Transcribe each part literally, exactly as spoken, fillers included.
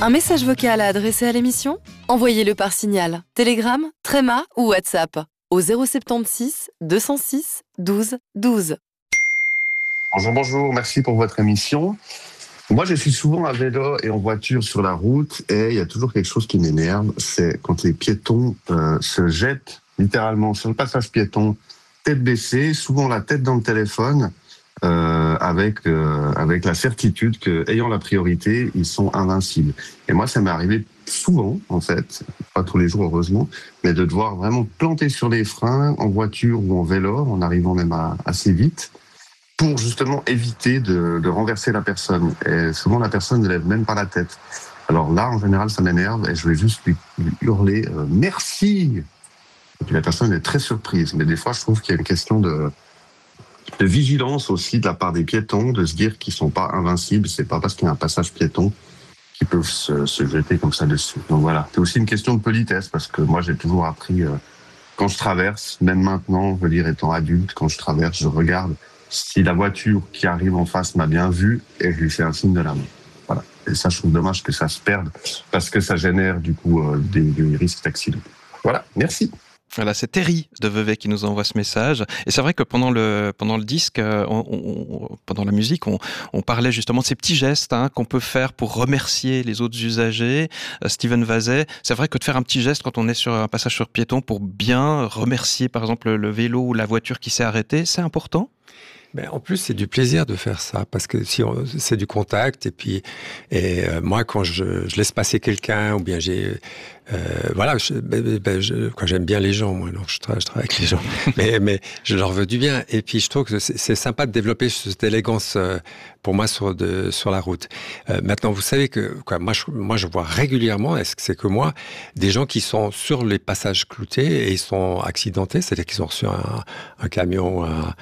Un message vocal à adresser à l'émission ? Envoyez-le par Signal, Telegram, Threema ou WhatsApp au zéro soixante-seize deux cent six douze douze. Bonjour, bonjour, merci pour votre émission. Moi, je suis souvent à vélo et en voiture sur la route et il y a toujours quelque chose qui m'énerve, c'est quand les piétons euh, se jettent littéralement sur le passage piéton, tête baissée, souvent la tête dans le téléphone, euh, avec euh, avec la certitude que, ayant la priorité, ils sont invincibles. Et moi, ça m'est arrivé souvent, en fait, pas tous les jours heureusement, mais de devoir vraiment planter sur les freins en voiture ou en vélo, en arrivant même à, assez vite, pour justement éviter de, de renverser la personne. Et souvent, la personne ne lève même pas la tête. Alors là, en général, ça m'énerve et je vais juste lui, lui hurler euh, « Merci !» Et puis la personne est très surprise. Mais des fois, je trouve qu'il y a une question de, de vigilance aussi de la part des piétons, de se dire qu'ils sont pas invincibles. C'est pas parce qu'il y a un passage piéton qu'ils peuvent se, se jeter comme ça dessus. Donc voilà, c'est aussi une question de politesse parce que moi, j'ai toujours appris, euh, quand je traverse, même maintenant, je veux dire, étant adulte, quand je traverse, je regarde si la voiture qui arrive en face m'a bien vu et je lui fais un signe de la main. Voilà. Et ça, je trouve dommage que ça se perde parce que ça génère du coup euh, des, des risques d'accident. Voilà, merci. Voilà, c'est Terry de Vevey qui nous envoie ce message. Et c'est vrai que pendant le pendant le disque, on, on, pendant la musique, on, on parlait justement de ces petits gestes hein, qu'on peut faire pour remercier les autres usagers. Euh, Steven Vazet, c'est vrai que de faire un petit geste quand on est sur un passage sur piéton pour bien remercier, par exemple, le vélo ou la voiture qui s'est arrêtée, c'est important. Mais en plus, c'est du plaisir de faire ça parce que si on, c'est du contact et puis et euh, moi quand je, je laisse passer quelqu'un ou bien j'ai euh, voilà, je, ben, ben, je, quand j'aime bien les gens, moi, donc je travaille, je travaille avec les gens, mais mais je leur veux du bien et puis je trouve que c'est, c'est sympa de développer cette élégance euh, pour moi sur de sur la route. Euh, maintenant, vous savez que quoi, moi je moi je vois régulièrement, est-ce que c'est que moi, des gens qui sont sur les passages cloutés et ils sont accidentés, c'est-à-dire qu'ils ont reçu un, un camion, un,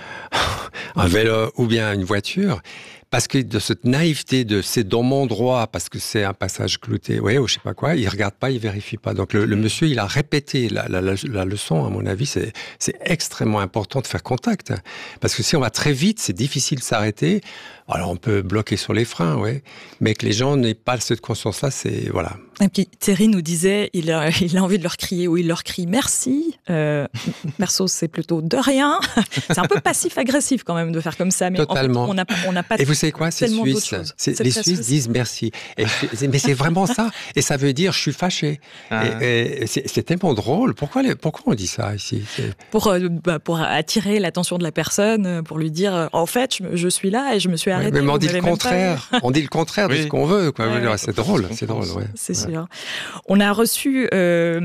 un vélo ou bien une voiture, parce que de cette naïveté de c'est dans mon droit parce que c'est un passage clouté, ouais, ou je sais pas quoi, il regarde pas, il vérifie pas. Donc le, le monsieur, il a répété la, la, la, la leçon. À mon avis, c'est c'est extrêmement important de faire contact, parce que si on va très vite, c'est difficile de s'arrêter. Alors on peut bloquer sur les freins, ouais, mais que les gens n'aient pas cette conscience-là, c'est voilà. Et puis Thierry nous disait, il a, il a envie de leur crier, ou il leur crie merci. Euh, perso, c'est plutôt de rien. C'est un peu passif-agressif quand même de faire comme ça, mais totalement. En fait, on n'a on n'a pas. Et vous savez quoi, c'est suisse. C'est, c'est les Suisses suisse. disent merci. Et, mais c'est vraiment ça. Et ça veut dire je suis fâché. Ah. Et, et c'est, c'est tellement drôle. Pourquoi, les, pourquoi on dit ça ici c'est... Pour euh, bah, pour attirer l'attention de la personne, pour lui dire en fait je, je suis là et je me suis arrêté. Ouais, mais on dit le contraire. On dit le contraire de oui. ce qu'on veut. Quoi. Ouais, c'est drôle. C'est drôle. Ouais. C'est ouais. sûr. On a reçu euh,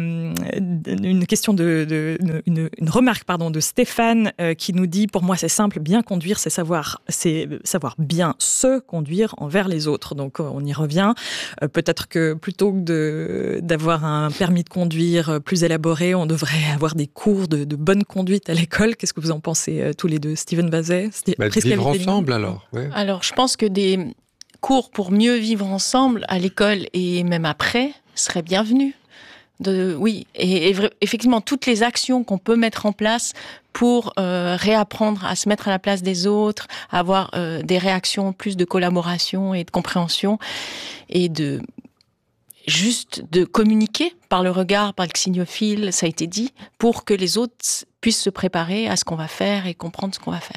une question de, de une, une remarque pardon de Stéphane euh, qui nous dit pour moi c'est simple, bien conduire c'est savoir c'est savoir bien se conduire envers les autres. Donc on y revient. Euh, peut-être que plutôt que de d'avoir un permis de conduire plus élaboré, on devrait avoir des cours de, de bonne conduite à l'école. Qu'est-ce que vous en pensez euh, tous les deux, Steven Vazet? Bah, vivre ensemble alors. Ouais. Alors je pense que des cours pour mieux vivre ensemble à l'école et même après serait bienvenue. De, oui, et, et effectivement, toutes les actions qu'on peut mettre en place pour euh, réapprendre à se mettre à la place des autres, avoir euh, des réactions plus de collaboration et de compréhension, et de juste de communiquer par le regard, par le signofile, ça a été dit, pour que les autres puissent se préparer à ce qu'on va faire et comprendre ce qu'on va faire.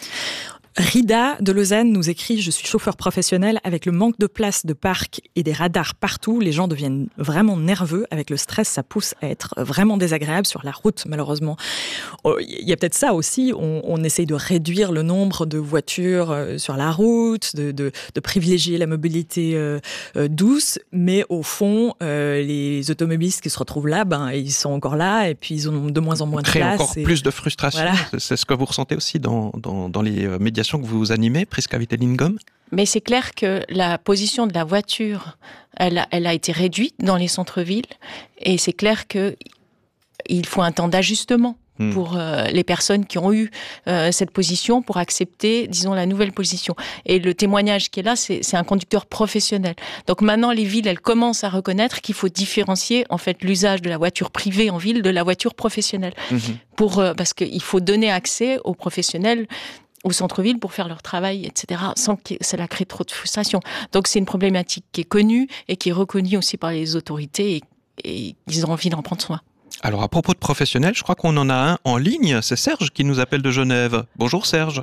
Rida de Lausanne nous écrit « Je suis chauffeur professionnel. Avec le manque de place de parc et des radars partout, les gens deviennent vraiment nerveux. Avec le stress, ça pousse à être vraiment désagréable sur la route, malheureusement. » Il y a peut-être ça aussi. On, on essaye de réduire le nombre de voitures sur la route, de, de, de privilégier la mobilité euh, douce. Mais au fond, euh, les automobilistes qui se retrouvent là, ben, ils sont encore là et puis ils ont de moins en moins de place. Crée encore et... plus de frustration. Voilà. C'est ce que vous ressentez aussi dans, dans, dans les médias que vous animez, Prisca Witte-Lindgom? Mais c'est clair que la position de la voiture, elle a, elle a été réduite dans les centres-villes, et c'est clair que il faut un temps d'ajustement mmh. pour euh, les personnes qui ont eu euh, cette position pour accepter, disons, la nouvelle position. Et le témoignage qui est là, c'est, c'est un conducteur professionnel. Donc maintenant, les villes, elles commencent à reconnaître qu'il faut différencier en fait l'usage de la voiture privée en ville de la voiture professionnelle, mmh. pour euh, parce qu'il faut donner accès aux professionnels. au centre-ville pour faire leur travail, et cetera, sans que cela crée trop de frustration. Donc c'est une problématique qui est connue et qui est reconnue aussi par les autorités et, et ils ont envie d'en prendre soin. Alors à propos de professionnels, je crois qu'on en a un en ligne, c'est Serge qui nous appelle de Genève. Bonjour Serge.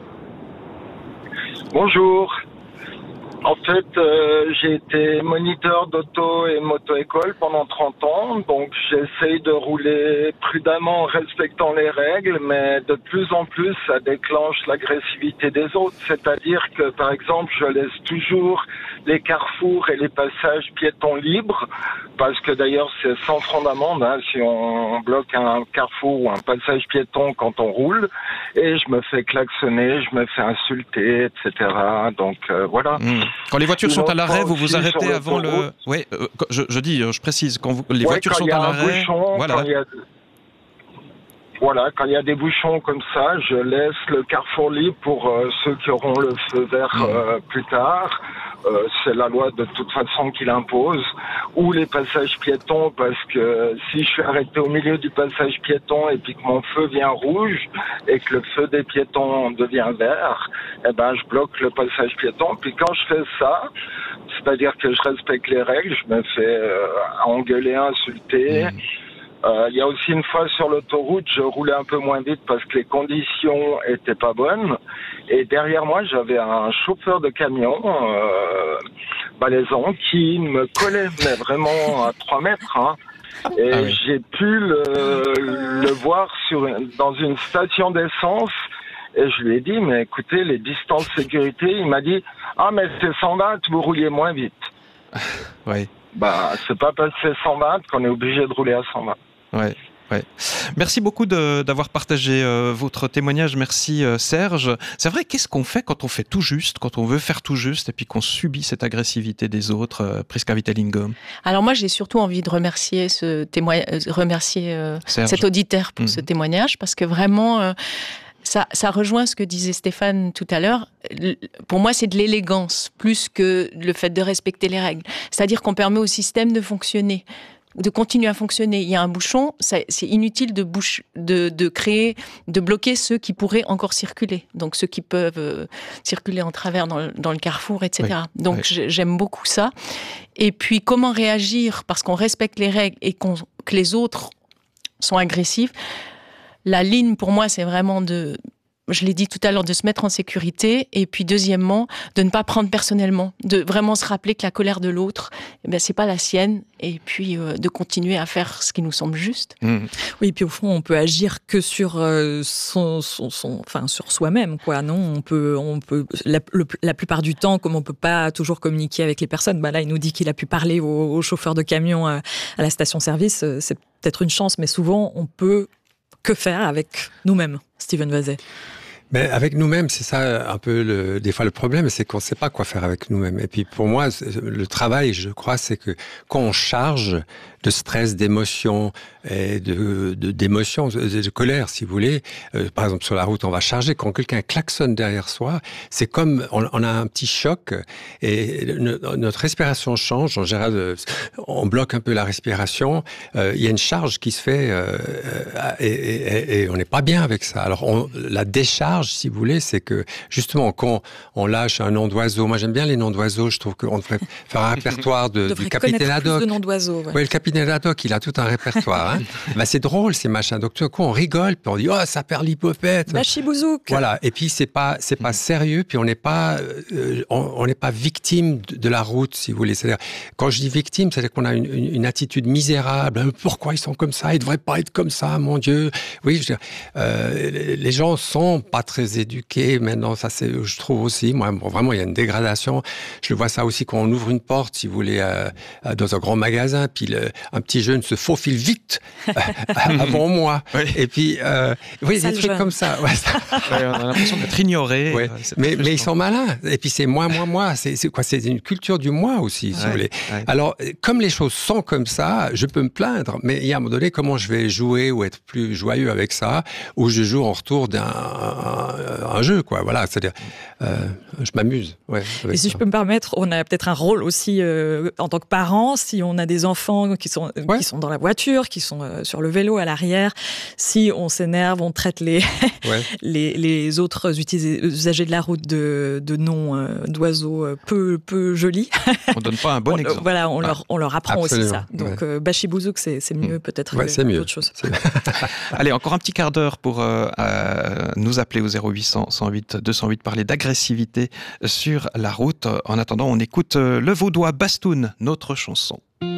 Bonjour. En fait, euh, j'ai été moniteur d'auto et moto-école pendant trente ans, donc j'essaye de rouler prudemment en respectant les règles, mais de plus en plus, ça déclenche l'agressivité des autres. C'est-à-dire que, par exemple, je laisse toujours les carrefours et les passages piétons libres, parce que d'ailleurs, c'est sans francs d'amende hein, si on bloque un carrefour ou un passage piéton quand on roule, et je me fais klaxonner, je me fais insulter, et cetera. Donc euh, voilà. Mmh. Quand les voitures sont à l'arrêt, vous vous arrêtez avant le... Oui, euh, je, je dis, je précise, quand vous... les ouais, voitures sont à l'arrêt... Bouchon, voilà. Quand il y a... Voilà, quand il y a des bouchons comme ça, je laisse le carrefour libre pour euh, ceux qui auront le feu vert euh, plus tard. Euh, c'est la loi de toute façon qui l'impose. Ou les passages piétons, parce que si je suis arrêté au milieu du passage piéton et puis que mon feu vient rouge et que le feu des piétons devient vert, eh ben je bloque le passage piéton. Puis quand je fais ça, c'est-à-dire que je respecte les règles, je me fais euh, engueuler, insulter. Mmh. Euh, il y a aussi une fois sur l'autoroute, je roulais un peu moins vite parce que les conditions étaient pas bonnes. Et derrière moi, j'avais un chauffeur de camion euh, balaisan qui me collait, mais vraiment à trois mètres. Hein. Et ah oui. J'ai pu le, le voir sur dans une station d'essence. Et je lui ai dit, mais écoutez, les distances sécurité, il m'a dit, ah mais c'est cent vingt, vous rouliez moins vite. Oui. Bah, c'est pas parce que c'est cent vingt qu'on est obligé de rouler à cent vingt. Ouais, ouais. Merci beaucoup de, d'avoir partagé euh, votre témoignage. Merci euh, Serge. C'est vrai, qu'est-ce qu'on fait quand on fait tout juste, quand on veut faire tout juste et puis qu'on subit cette agressivité des autres, euh, Prisca Vitalingo? Alors moi, j'ai surtout envie de remercier ce témoignage, remercier euh, cet auditeur pour mmh. ce témoignage parce que vraiment. Euh, Ça, ça rejoint ce que disait Stéphane tout à l'heure. Pour moi, c'est de l'élégance, plus que le fait de respecter les règles. C'est-à-dire qu'on permet au système de fonctionner, de continuer à fonctionner. Il y a un bouchon, ça, c'est inutile de, bouche, de, de créer, de bloquer ceux qui pourraient encore circuler. Donc, ceux qui peuvent euh, circuler en travers dans le, dans le carrefour, et cetera. Oui, Donc, oui. j'aime beaucoup ça. Et puis, comment réagir parce qu'on respecte les règles et qu'on, que les autres sont agressifs. La ligne, pour moi, c'est vraiment de, je l'ai dit tout à l'heure, de se mettre en sécurité. Et puis, deuxièmement, de ne pas prendre personnellement. De vraiment se rappeler que la colère de l'autre, eh bien, c'est pas la sienne. Et puis, euh, de continuer à faire ce qui nous semble juste. Mmh. Oui, puis au fond, on peut agir que sur euh, son, son, son, enfin, sur soi-même, quoi. Non, on peut, on peut, la, le, la plupart du temps, comme on peut pas toujours communiquer avec les personnes, bah là, il nous dit qu'il a pu parler au, au chauffeur de camion à, à la station-service. C'est peut-être une chance, mais souvent, on peut que faire avec nous-mêmes, Steven Vazet? Mais avec nous-mêmes, c'est ça un peu le, des fois le problème, c'est qu'on ne sait pas quoi faire avec nous-mêmes. Et puis pour moi, le travail, je crois, c'est que quand on charge de stress, d'émotions, et de, de, d'émotions, de, de colère, si vous voulez, euh, par exemple sur la route, on va charger. Quand quelqu'un klaxonne derrière soi, c'est comme on, on a un petit choc et ne, notre respiration change. En général, on bloque un peu la respiration. Euh, il y a une charge qui se fait euh, et, et, et on n'est pas bien avec ça. Alors on, la décharge, si vous voulez, c'est que justement quand on lâche un nom d'oiseau, moi j'aime bien les noms d'oiseaux, je trouve qu'on devrait faire un répertoire de, du capitaine Haddock. Plus de noms d'oiseaux. Ouais. Oui, le capitaine Haddock, il a tout un répertoire. Hein. Ben, c'est drôle ces machins. Donc tout à coup on rigole, puis on dit oh ça perd l'hypopète. Bachibouzouk. Voilà. Et puis c'est pas c'est pas sérieux, puis on n'est pas euh, on n'est pas victime de, de la route, si vous voulez. C'est-à-dire quand je dis victime, c'est-à-dire qu'on a une, une, une attitude misérable. Pourquoi ils sont comme ça? Ils devraient pas être comme ça, mon Dieu. Oui, je veux dire, euh, les gens sont pas très éduqués maintenant. Ça c'est, je trouve aussi. Moi, bon, vraiment, il y a une dégradation. Je le vois ça aussi quand on ouvre une porte, si vous voulez, euh, dans un grand magasin, puis le, un petit jeune se faufile vite avant moi. Oui. Et puis, euh, oui, des trucs jeune. Comme ça. Ouais, ça... Ouais, on a l'impression d'être ignoré. Ouais. Mais, mais ils sont malins. Et puis c'est moi, moi, moi. C'est, c'est quoi? C'est une culture du moi aussi, si ouais, vous voulez. Ouais. Alors, comme les choses sont comme ça, je peux me plaindre. Mais il y a un moment donné, comment je vais jouer ou être plus joyeux avec ça, ou je joue en retour d'un un, un jeu, quoi. Voilà, c'est-à-dire, euh, je m'amuse. Ouais, et si ça. je peux me permettre, on a peut-être un rôle aussi euh, en tant que parents, si on a des enfants qui sont, ouais. qui sont dans la voiture, qui sont euh, sur le vélo à l'arrière, si on s'énerve, on traite les, ouais. les, les autres usagers de la route de, de noms euh, d'oiseaux peu, peu jolis. On donne pas un bon on, exemple. Voilà, on, ah. leur, on leur apprend Absolument. aussi ça. Donc, ouais. euh, Bachibouzouk, c'est, c'est mieux peut-être ouais, que c'est mieux. d'autres choses. C'est... Allez, encore un petit quart d'heure pour euh, euh, nous appeler au zéro huit cent, cent huit, deux cent huit, parler d'agressivité sur la route. En attendant, on écoute euh, Le Vaudois Bastoun, notre chanson.